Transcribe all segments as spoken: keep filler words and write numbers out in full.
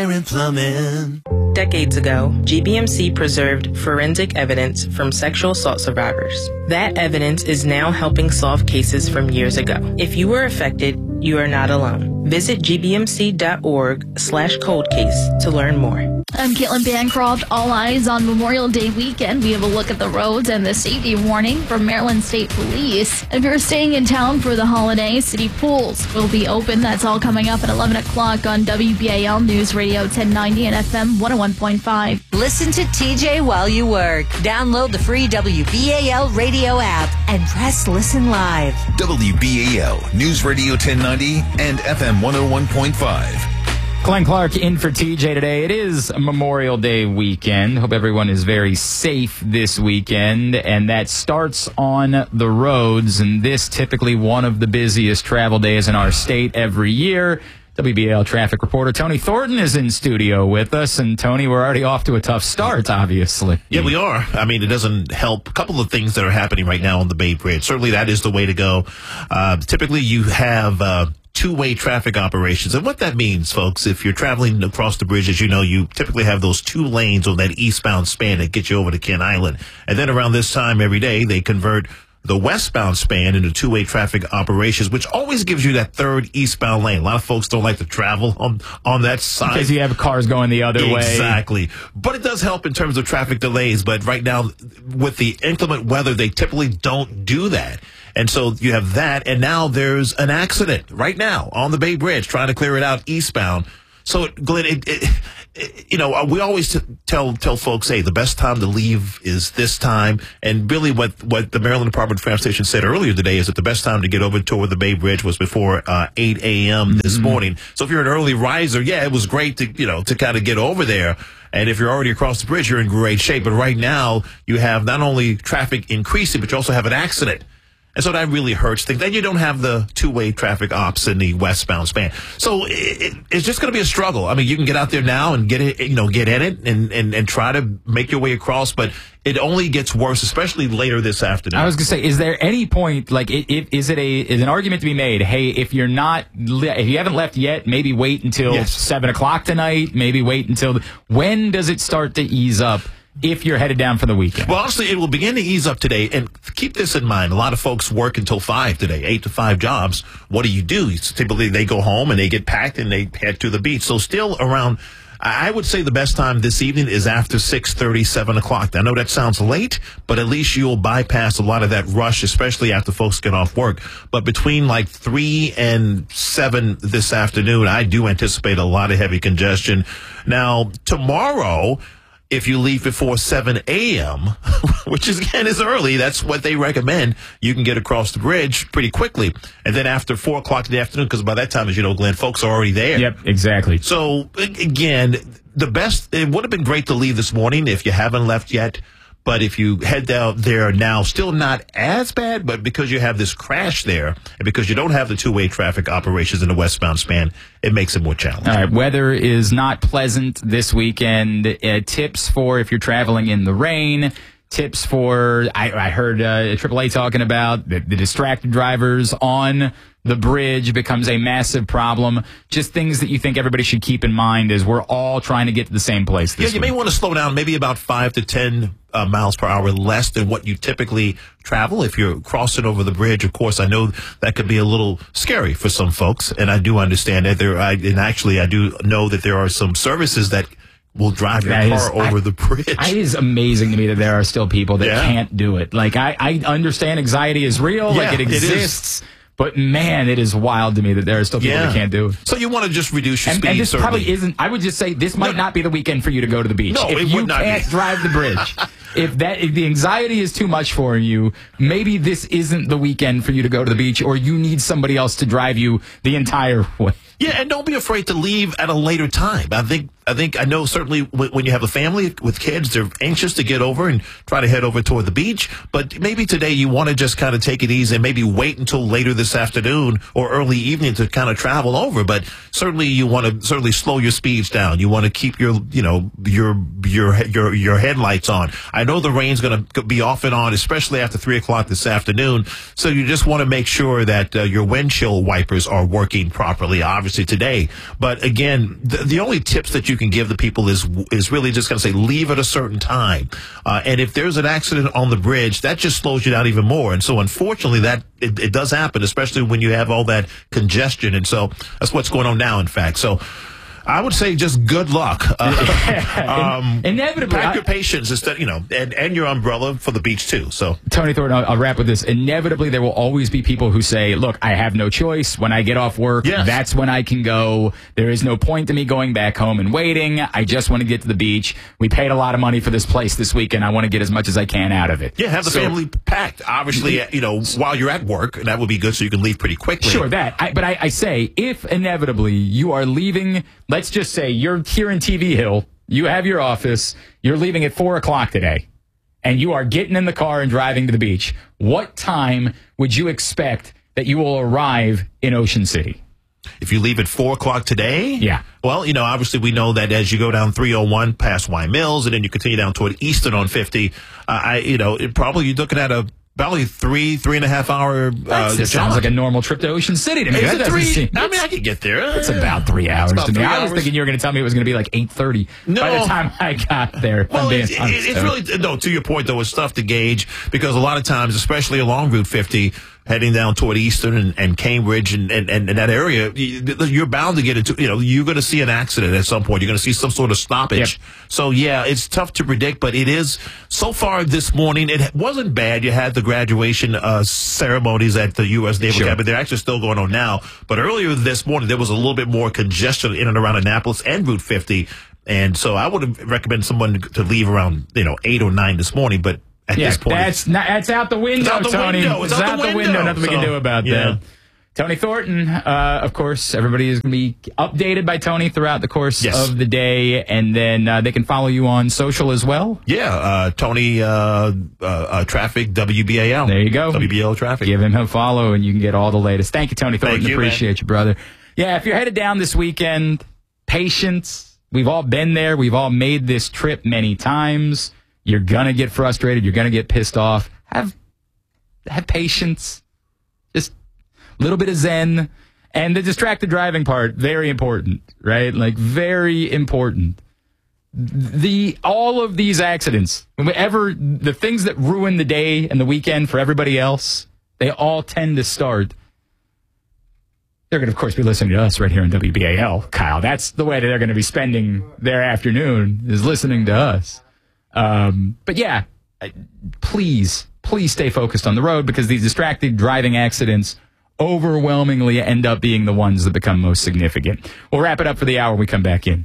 Plumbing. Decades ago, G B M C preserved forensic evidence from sexual assault survivors. That evidence is now helping solve cases from years ago. If you were affected, you are not alone. Visit gbmc.org slash cold case to learn more. I'm Caitlin Bancroft. All eyes on Memorial Day weekend. We have a look at the roads and the safety warning from Maryland State Police. If you're staying in town for the holiday, city pools will be open. That's all coming up at eleven o'clock on W B A L News Radio ten ninety and F M one oh one point five. Listen to T J while you work. Download the free W B A L radio app and press listen live. W B A L News Radio ten ninety and F M one oh one point five. Glenn Clark in for T J today. It is Memorial Day weekend. Hope everyone is very safe this weekend. And that starts on the roads. And this typically one of the busiest travel days in our state every year. W B A L traffic reporter Tony Thornton is in studio with us. And Tony, we're already off to a tough start, obviously. Yeah, we are. I mean, it doesn't help. A couple of things that are happening right now on the Bay Bridge. Certainly that is the way to go. Uh, typically you have uh, two-way traffic operations. And what that means, folks, if you're traveling across the bridge, as you know, you typically have those two lanes on that eastbound span that get you over to Kent Island. And then around this time every day, they convert the westbound span into two-way traffic operations, which always gives you that third eastbound lane. A lot of folks don't like to travel on, on that side. Because you have cars going the other exactly. way. Exactly. But it does help in terms of traffic delays. But right now, with the inclement weather, they typically don't do that. And so you have that, and now there's an accident right now on the Bay Bridge trying to clear it out eastbound. So, Glenn, it, it, it, you know, we always t- tell tell folks, hey, the best time to leave is this time. And really what, what the Maryland Department of Transportation said earlier today is that the best time to get over toward the Bay Bridge was before uh, eight a.m. Mm-hmm. this morning. So if you're an early riser, yeah, it was great to, you know, to kind of get over there. And if you're already across the bridge, you're in great shape. But right now, you have not only traffic increasing, but you also have an accident. And so that really hurts things. Then you don't have the two-way traffic ops in the westbound span. So it, it, it's just going to be a struggle. I mean, you can get out there now and get it, you know, get in it and, and, and try to make your way across, but it only gets worse, especially later this afternoon. I was going to say, is there any point, like, if, is it a, is an argument to be made, hey, if you're not, if you haven't left yet, maybe wait until yes. seven o'clock tonight, maybe wait until, when does it start to ease up? If you're headed down for the weekend? Well, honestly, it will begin to ease up today. And keep this in mind. A lot of folks work until five today, eight to five jobs. What do you do? Typically, they go home and they get packed and they head to the beach. So still around, I would say the best time this evening is after six thirty, seven o'clock. I know that sounds late, but at least you'll bypass a lot of that rush, especially after folks get off work. But between like three and seven this afternoon, I do anticipate a lot of heavy congestion. Now, tomorrow, if you leave before seven a.m., which is, again, is early, that's what they recommend, you can get across the bridge pretty quickly. And then after four o'clock in the afternoon, because by that time, as you know, Glenn, folks are already there. Yep, exactly. So, again, the best, it would have been great to leave this morning if you haven't left yet. But if you head down there now, still not as bad, but because you have this crash there and because you don't have the two-way traffic operations in the westbound span, it makes it more challenging. All right, weather is not pleasant this weekend. Uh, tips for if you're traveling in the rain. Tips for, I, I heard uh, triple A talking about the, the distracted drivers on the bridge becomes a massive problem. Just things that you think everybody should keep in mind as we're all trying to get to the same place this Yeah, you week. may want to slow down maybe about five to ten uh, miles per hour less than what you typically travel. If you're crossing over the bridge, of course, I know that could be a little scary for some folks, and I do understand that. There, I, and actually, I do know that there are some services that will drive your that car is, over I, the bridge. It is amazing to me that there are still people that yeah. can't do it. Like, I, I understand anxiety is real, yeah, like it exists. It But, man, it is wild to me that there are still people yeah. that can't do it. So you want to just reduce your and, speed, and this certainly. probably isn't, I would just say this might no, not be the weekend for you to go to the beach. No, if it you would not can't be. drive the bridge, if that if the anxiety is too much for you, maybe this isn't the weekend for you to go to the beach, or you need somebody else to drive you the entire way. Yeah, and don't be afraid to leave at a later time. I think I think I know certainly when, when you have a family with kids, they're anxious to get over and try to head over toward the beach. But maybe today you want to just kind of take it easy and maybe wait until later this afternoon or early evening to kind of travel over. But certainly you want to certainly slow your speeds down. You want to keep your, you know, your your your your headlights on. I know the rain's going to be off and on, especially after three o'clock this afternoon. So you just want to make sure that uh, your windshield wipers are working properly, obviously today. But again, the, the only tips that you can give the people is is really just going to say leave at a certain time. Uh, and if there's an accident on the bridge, that just slows you down even more. And so unfortunately that it, it does happen, especially when you have all that congestion. And so that's what's going on now, in fact. So I would say just good luck. Uh, um, Inevitably, pack I, your patience instead, you know, and, and your umbrella for the beach too. So, Tony Thornton, I'll, I'll wrap with this. Inevitably, there will always be people who say, "Look, I have no choice. When I get off work, yes. that's when I can go. There is no point to me going back home and waiting. I just want to get to the beach. We paid a lot of money for this place this weekend. I want to get as much as I can out of it." Yeah, have the so, family packed. Obviously, you know, while you're at work, that would be good, so you can leave pretty quickly. Sure, that. I, but I, I say, if inevitably you are leaving, let's just say you're here in T V Hill, you have your office, you're leaving at four o'clock today, and you are getting in the car and driving to the beach, what time would you expect that you will arrive in Ocean City? If you leave at four o'clock today? Yeah. Well, you know, obviously we know that as you go down three oh one past Y Mills, and then you continue down toward Eastern on fifty, uh, I, you know, it probably you're looking at a probably three, three and a half hour. Uh, that sounds like a normal trip to Ocean City to me. Is That it doesn't three? seem- I mean, I could get there. It's about three hours about to me. three I was hours. thinking you were going to tell me it was going to be like eight thirty No. by the time I got there. if I'm Well, being it's, honest. it's really, no, to your point, though, it's tough to gauge because a lot of times, especially along Route fifty, heading down toward Eastern and, and Cambridge and, and, and that area, you're bound to get into, you know, you're going to see an accident at some point. You're going to see some sort of stoppage. Yep. So, yeah, it's tough to predict, but it is, so far this morning, it wasn't bad. You had the graduation uh, ceremonies at the U S Naval Sure. Academy. They're actually still going on now. But earlier this morning, there was a little bit more congestion in and around Annapolis and Route fifty. And so I would recommend someone to leave around, you know, eight or nine this morning, but at yeah, this point, that's not, that's out the window, It's out the Tony. window. It's out the the window. Nothing we can So, do about yeah. that. Tony Thornton, uh, of course, everybody is going to be updated by Tony throughout the course Yes. of the day, and then uh, they can follow you on social as well. Yeah, uh, Tony, uh, uh, uh, Traffic, W B A L. There you go. W B A L Traffic. Give him a follow, and you can get all the latest. Thank you, Tony Thornton. Thank you, Appreciate man. you, brother. Yeah, if you're headed down this weekend, patience. We've all been there. We've all made this trip many times. You're going to get frustrated. You're going to get pissed off. Have have patience. Just a little bit of zen. And the distracted driving part, very important, right? Like, very important. The all of these accidents, whenever the things that ruin the day and the weekend for everybody else, they all tend to start. They're going to, of course, be listening to us right here on W B A L, Kyle. That's the way that they're going to be spending their afternoon, is listening to us. Um, but yeah, please, please stay focused on the road, because these distracted driving accidents overwhelmingly end up being the ones that become most significant. We'll wrap it up for the hour when we come back in.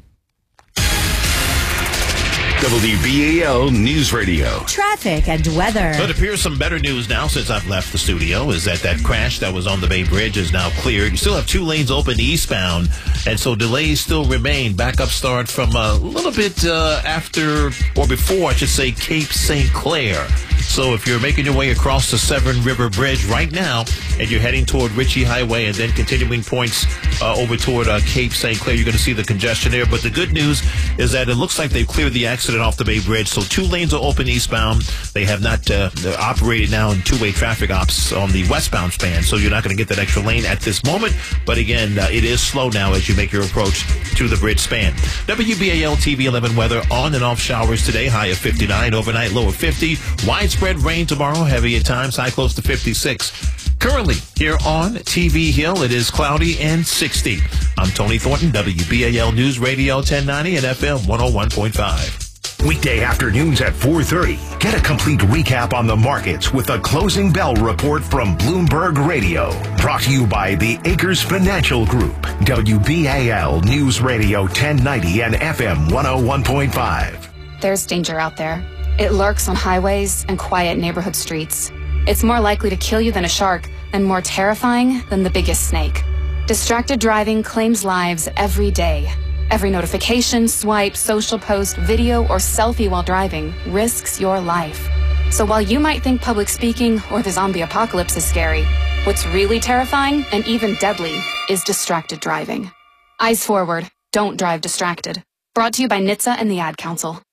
W B A L News Radio. Traffic and weather. But it appears some better news now since I've left the studio is that that crash that was on the Bay Bridge is now cleared. You still have two lanes open eastbound, and so delays still remain. Backup start from a little bit uh, after, or before, I should say, Cape Saint Clair. So if you're making your way across the Severn River Bridge right now, and you're heading toward Ritchie Highway and then continuing points uh, over toward uh, Cape Saint Clair, you're going to see the congestion there. But the good news is that it looks like they've cleared the accident off the Bay Bridge. So two lanes are open eastbound. They have not uh, operated now in two-way traffic ops on the westbound span, so you're not going to get that extra lane at this moment. But again, uh, it is slow now as you make your approach to the bridge span. W B A L T V eleven weather, on and off showers today, high of fifty-nine, overnight low of fifty. Widespread rain tomorrow, heavy at times, high close to fifty-six. Currently, here on T V Hill, it is cloudy and sixty. I'm Tony Thornton, W B A L News Radio ten ninety and F M one oh one point five. Weekday afternoons at four thirty. Get a complete recap on the markets with a closing bell report from Bloomberg Radio. Brought to you by the Acres Financial Group. W B A L News Radio ten ninety and F M one oh one point five. There's danger out there. It lurks on highways and quiet neighborhood streets. It's more likely to kill you than a shark, and more terrifying than the biggest snake. Distracted driving claims lives every day. Every notification, swipe, social post, video, or selfie while driving risks your life. So while you might think public speaking or the zombie apocalypse is scary, what's really terrifying and even deadly is distracted driving. Eyes forward. Don't drive distracted. Brought to you by N H T S A and the Ad Council.